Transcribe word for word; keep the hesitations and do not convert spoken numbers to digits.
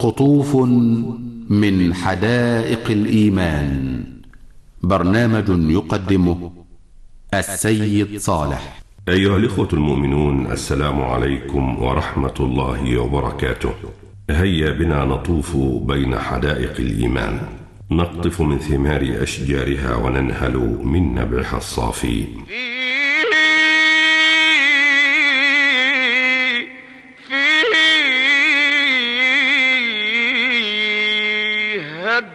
قطوف من حدائق الإيمان. برنامج يقدمه السيد صالح. أيها الإخوة المؤمنون، السلام عليكم ورحمة الله وبركاته. هيا بنا نطوف بين حدائق الإيمان، نقطف من ثمار أشجارها وننهل من نبعها الصافي.